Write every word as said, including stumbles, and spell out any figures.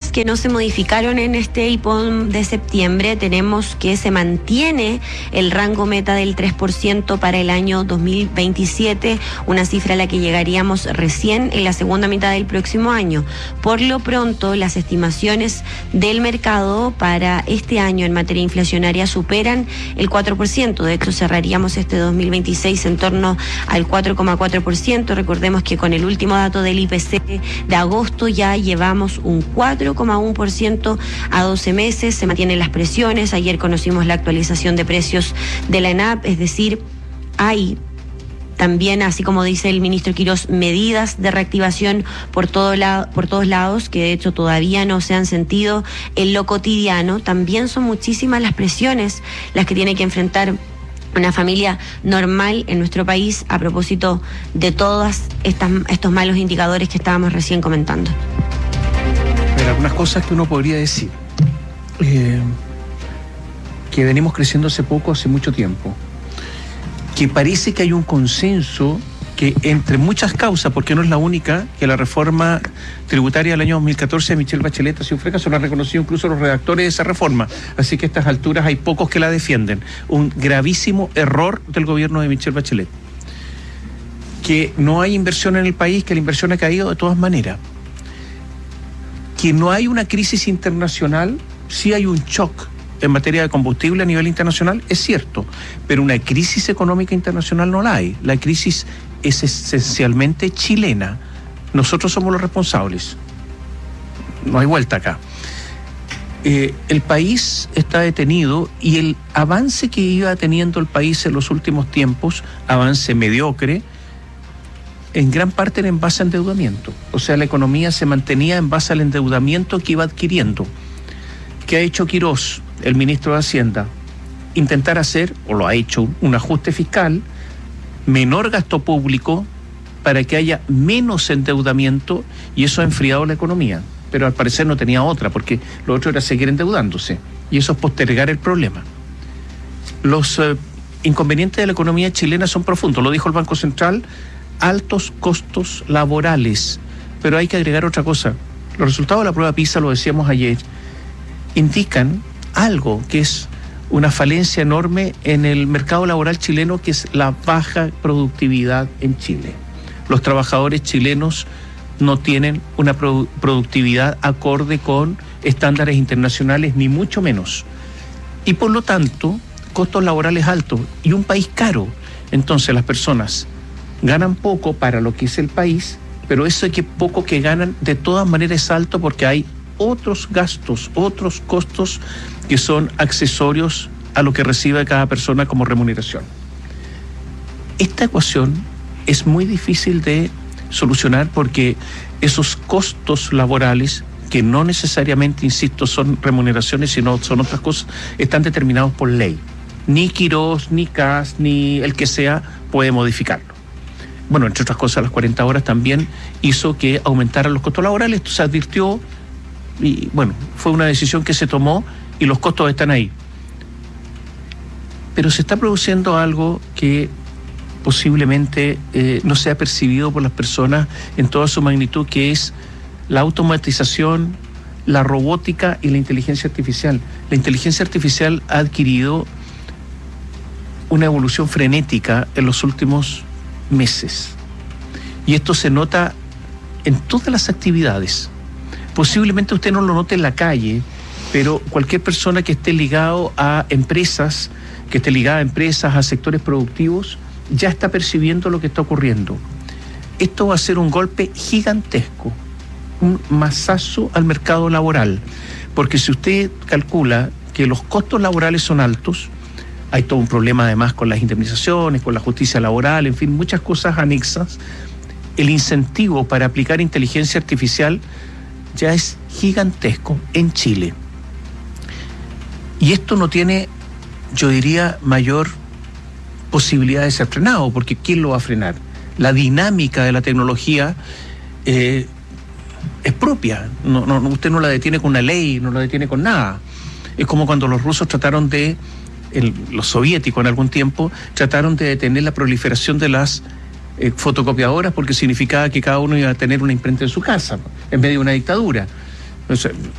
cosas que no se modificaron en este I P O M de septiembre. Tenemos que se mantiene el rango meta del tres por ciento para el año dos mil veintisiete, una cifra a la que llegaríamos recién en la segunda mitad del próximo año. Por lo pronto, las estimaciones del mercado para este año en materia inflacionaria superan el cuatro por ciento. De hecho, cerraríamos este dos mil veintiséis en torno al cuatro coma cuatro por ciento. Recordemos que con el último dato del I P C de agosto ya llevamos un cuatro coma uno por ciento a doce meses. Se mantienen las presiones. Ayer conocimos la actualización de precios de la ENAP, es decir, hay también, así como dice el ministro Quirós, medidas de reactivación por, todo lado, por todos lados, que de hecho todavía no se han sentido en lo cotidiano. También son muchísimas las presiones las que tiene que enfrentar una familia normal en nuestro país a propósito de todos estos malos indicadores que estábamos recién comentando. Pero algunas cosas que uno podría decir, eh, que venimos creciendo hace poco, hace mucho tiempo, que parece que hay un consenso que entre muchas causas, porque no es la única, que la reforma tributaria del año dos mil catorce de Michelle Bachelet ha sido un fracaso, lo han reconocido incluso los redactores de esa reforma, así que a estas alturas hay pocos que la defienden. Un gravísimo error del gobierno de Michelle Bachelet. Que no hay inversión en el país, que la inversión ha caído de todas maneras. Que no hay una crisis internacional, sí hay un shock en materia de combustible a nivel internacional, es cierto, pero una crisis económica internacional no la hay. La crisis es esencialmente chilena. Nosotros somos los responsables. No hay vuelta acá. Eh, el país está detenido y el avance que iba teniendo el país en los últimos tiempos, avance mediocre, en gran parte era en base a endeudamiento. O sea, la economía se mantenía en base al endeudamiento que iba adquiriendo. ¿Qué ha hecho Quirós, el ministro de Hacienda? Intentar hacer, o lo ha hecho, un ajuste fiscal, menor gasto público para que haya menos endeudamiento, y eso ha enfriado la economía. Pero al parecer no tenía otra, porque lo otro era seguir endeudándose, y eso es postergar el problema. Los eh, inconvenientes de la economía chilena son profundos, lo dijo el Banco Central, altos costos laborales, pero hay que agregar otra cosa. Los resultados de la prueba PISA, lo decíamos ayer, indican algo que es una falencia enorme en el mercado laboral chileno, que es la baja productividad en Chile. Los trabajadores chilenos no tienen una produ- productividad acorde con estándares internacionales, ni mucho menos. Y por lo tanto, costos laborales altos y un país caro. Entonces las personas ganan poco para lo que es el país, pero eso que poco que ganan de todas maneras es alto porque hay otros gastos, otros costos que son accesorios a lo que recibe cada persona como remuneración. Esta ecuación es muy difícil de solucionar porque esos costos laborales, que no necesariamente, insisto, son remuneraciones, sino son otras cosas, están determinados por ley. Ni Quirós, ni C A S, ni el que sea puede modificarlo. Bueno, entre otras cosas, las cuarenta horas también hizo que aumentaran los costos laborales. Esto se advirtió y, bueno, fue una decisión que se tomó y los costos están ahí. Pero se está produciendo algo que posiblemente eh, no sea percibido por las personas en toda su magnitud, que es la automatización, la robótica y la inteligencia artificial. La inteligencia artificial ha adquirido una evolución frenética en los últimos meses. Y esto se nota en todas las actividades. Posiblemente usted no lo note en la calle, pero cualquier persona que esté ligado a empresas, que esté ligada a empresas, a sectores productivos, ya está percibiendo lo que está ocurriendo. Esto va a ser un golpe gigantesco, un mazazo al mercado laboral, porque si usted calcula que los costos laborales son altos, hay todo un problema además con las indemnizaciones, con la justicia laboral, en fin, muchas cosas anexas. El incentivo para aplicar inteligencia artificial ya es gigantesco en Chile. Y esto no tiene, yo diría, mayor posibilidad de ser frenado, porque ¿quién lo va a frenar? La dinámica de la tecnología eh, es propia. No, no, usted no la detiene con una ley, no la detiene con nada. Es como cuando los rusos trataron de, el, los soviéticos en algún tiempo, trataron de detener la proliferación de las eh, fotocopiadoras, porque significaba que cada uno iba a tener una imprenta en su casa, en medio de una dictadura. O sea,